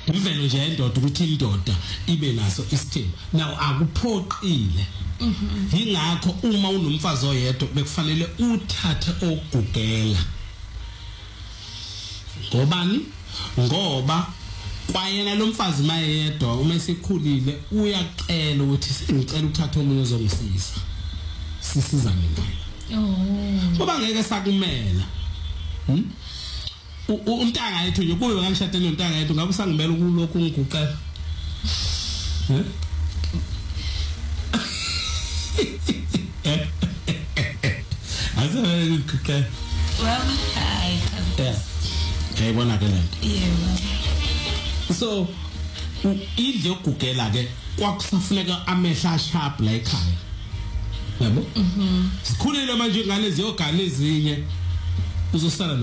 ivelo nje endoda ukuthi indoda ibe naso isithembu now akuphoqile ingakho uma unomfazi oyedwa bekufanele uthathe ogugela ngobani ngoba kwayena lo mfazi mayedwa uma sekhulile uyacela ukuthi sengicela ukuthatha omunye ozongisiza sisizane naye ngoba ngeke sakumela untanga yethu nje kube ngangishade nontanga yethu ngabe usangimela ukulokhu ngiguqela Azale ngiguqela bona ke lento so idle ukugela ke kwakusafuneka amehla sharp la ekhaya yabo sikhulile manje ngale ziyogana ezinye uzosala